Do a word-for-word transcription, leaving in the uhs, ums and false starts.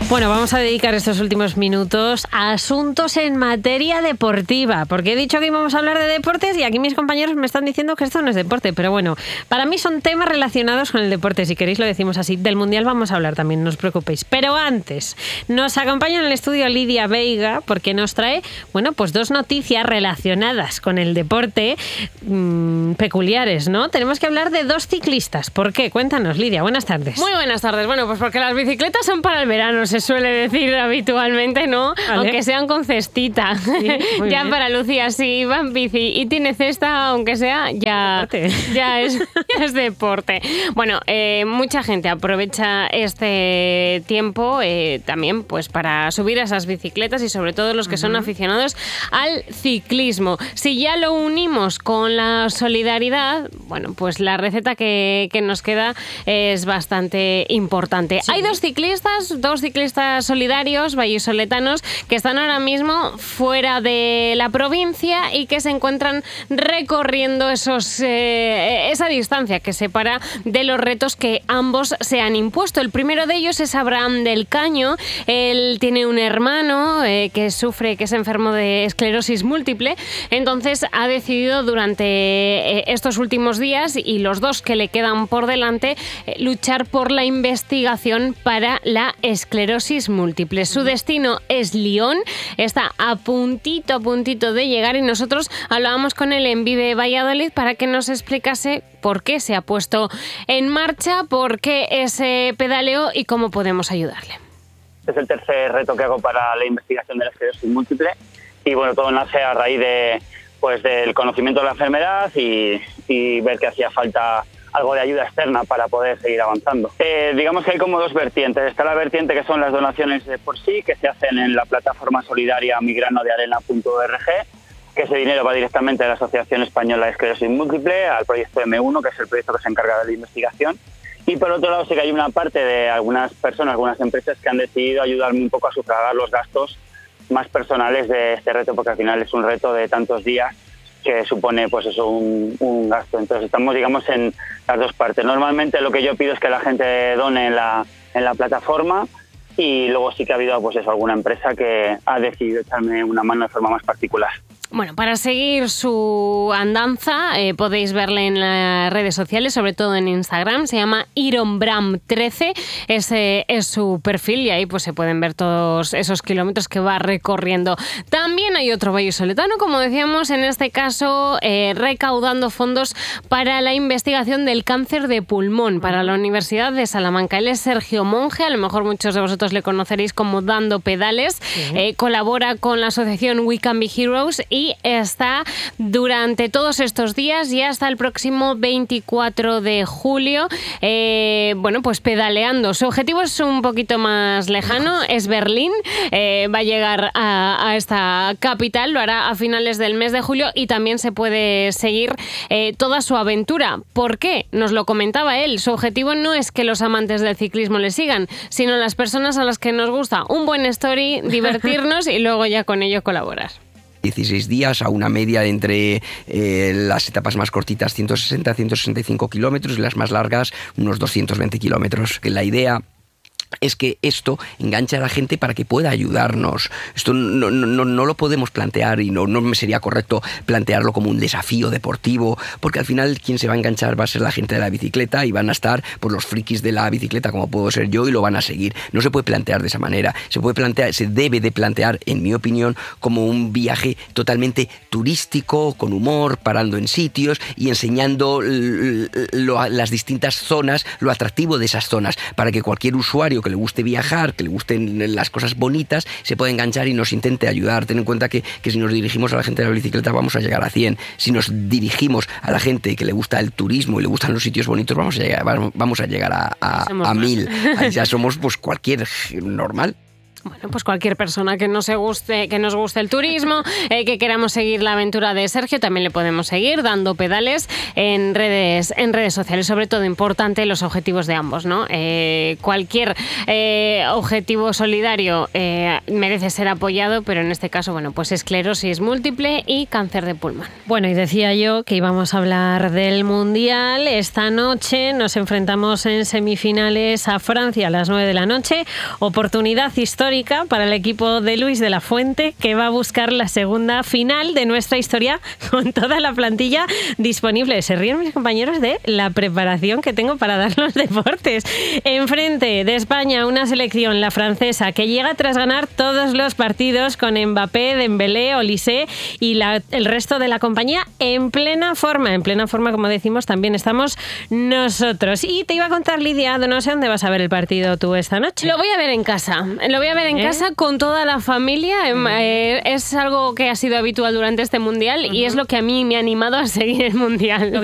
Bueno, vamos a dedicar estos últimos minutos a asuntos en materia deportiva, porque he dicho que íbamos a hablar de deportes y aquí mis compañeros me están diciendo que esto no es deporte, pero bueno, para mí son temas relacionados con el deporte, si queréis lo decimos así. Del Mundial vamos a hablar también, no os preocupéis. Pero antes, nos acompaña en el estudio Lidia Veiga, porque nos trae, bueno, pues dos noticias relacionadas con el deporte mmm, peculiares, ¿no? Tenemos que hablar de dos ciclistas. ¿Por qué? Cuéntanos, Lidia, buenas tardes. Muy buenas tardes. Bueno, pues porque las bicicletas son para el verano, se suele decir habitualmente, ¿no? Vale. Aunque sean con cestita. Sí, ya bien. Para Lucía, si va en bici y tiene cesta, aunque sea, ya, ya, es, ya es deporte. Bueno, eh, mucha gente aprovecha este tiempo eh, también pues para subir a esas bicicletas y sobre todo los que uh-huh. son aficionados al ciclismo. Si ya lo unimos con la solidaridad, bueno, pues la receta que, que nos queda es bastante importante. Sí. Hay dos ciclistas, dos ciclistas solidarios vallisoletanos que están ahora mismo fuera de la provincia y que se encuentran recorriendo esos, eh, esa distancia que separa de los retos que ambos se han impuesto. El primero de ellos es Abraham del Caño. Él tiene un hermano eh, que sufre, que es enfermo de esclerosis múltiple, entonces ha decidido durante eh, estos últimos días y los dos que le quedan por delante eh, luchar por la investigación para la esclerosis múltiple. Su destino es Lyon, está a puntito, a puntito de llegar y nosotros hablábamos con él en Vive Valladolid para que nos explicase por qué se ha puesto en marcha, por qué ese pedaleo y cómo podemos ayudarle. Es el tercer reto que hago para la investigación de la esclerosis múltiple y bueno, todo nace a raíz de, pues, del conocimiento de la enfermedad y, y ver que hacía falta algo de ayuda externa para poder seguir avanzando. Eh, digamos que hay como dos vertientes. Está la vertiente que son las donaciones de por sí, que se hacen en la plataforma solidaria migrano de arena punto org, que ese dinero va directamente a la Asociación Española de Esclerosis Múltiple, al proyecto eme uno, que es el proyecto que se encarga de la investigación. Y por otro lado sí que hay una parte de algunas personas, algunas empresas que han decidido ayudarme un poco a sufragar los gastos más personales de este reto, porque al final es un reto de tantos días que supone pues eso un, un gasto. Entonces estamos digamos en las dos partes. Normalmente lo que yo pido es que la gente done en la, en la plataforma y luego sí que ha habido pues eso, alguna empresa que ha decidido echarme una mano de forma más particular. Bueno, para seguir su andanza eh, podéis verle en las redes sociales, sobre todo en Instagram, se llama ironbram trece, ese es su perfil y ahí pues se pueden ver todos esos kilómetros que va recorriendo. También hay otro vallisoletano, como decíamos, en este caso eh, recaudando fondos para la investigación del cáncer de pulmón para la Universidad de Salamanca. Él es Sergio Monge, a lo mejor muchos de vosotros le conoceréis como Dando Pedales, sí. eh, colabora con la asociación We Can Be Heroes y está durante todos estos días y hasta el próximo veinticuatro de julio, eh, bueno, pues pedaleando. Su objetivo es un poquito más lejano, es Berlín, eh, va a llegar a, a esta capital, lo hará a finales del mes de julio y también se puede seguir eh, toda su aventura. ¿Por qué? Nos lo comentaba él, su objetivo no es que los amantes del ciclismo le sigan, sino las personas a las que nos gusta un buen story, divertirnos y luego ya con ello colaborar. dieciséis días a una media de entre eh, las etapas más cortitas ciento sesenta a ciento sesenta y cinco kilómetros y las más largas unos doscientos veinte kilómetros. La idea es que esto enganche a la gente para que pueda ayudarnos. Esto no, no, no lo podemos plantear y no, no me sería correcto plantearlo como un desafío deportivo, porque al final quien se va a enganchar va a ser la gente de la bicicleta y van a estar por los frikis de la bicicleta como puedo ser yo y lo van a seguir. No se puede plantear de esa manera. Se puede plantear, se debe de plantear, en mi opinión, como un viaje totalmente turístico, con humor, parando en sitios y enseñando lo, las distintas zonas, lo atractivo de esas zonas, para que cualquier usuario que le guste viajar, que le gusten las cosas bonitas, se puede enganchar y nos intente ayudar. Ten en cuenta que, que si nos dirigimos a la gente de la bicicleta vamos a llegar a cien. Si nos dirigimos a la gente que le gusta el turismo y le gustan los sitios bonitos, vamos a llegar, vamos a, llegar a, a, a mil. Ahí ya somos pues cualquier normal. Bueno, pues cualquier persona que nos guste, que nos guste el turismo, eh, que queramos seguir la aventura de Sergio, también le podemos seguir dando pedales en redes, en redes sociales. Sobre todo importante los objetivos de ambos, ¿no? Eh, cualquier eh, objetivo solidario eh, merece ser apoyado, pero en este caso, bueno, pues esclerosis múltiple y cáncer de pulmón. Bueno, y decía yo que íbamos a hablar del Mundial. Esta noche nos enfrentamos en semifinales a Francia a las nueve de la noche. Oportunidad histórica para el equipo de Luis de la Fuente, que va a buscar la segunda final de nuestra historia con toda la plantilla disponible. Se ríen mis compañeros de la preparación que tengo para dar los deportes. Enfrente de España, una selección, la francesa, que llega tras ganar todos los partidos con Mbappé, Dembélé, Olise y la, el resto de la compañía en plena forma. En plena forma, como decimos, también estamos nosotros. Y te iba a contar, Lidia, no sé dónde vas a ver el partido tú esta noche. Lo voy a ver en casa. Lo voy a ver en ¿Eh? casa con toda la familia. Mm. Eh, es algo que ha sido habitual durante este Mundial uh-huh. y es lo que a mí me ha animado a seguir el Mundial. Lo